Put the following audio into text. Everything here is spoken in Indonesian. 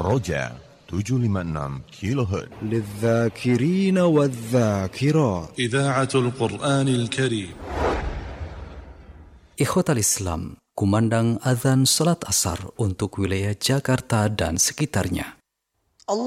الرجاء 756 كيلوهرتز. للذاكرين والذاكرات. إذاعة القرآن الكريم. Ikhwatal Islam, kumandang azan salat asar untuk wilayah Jakarta dan sekitarnya.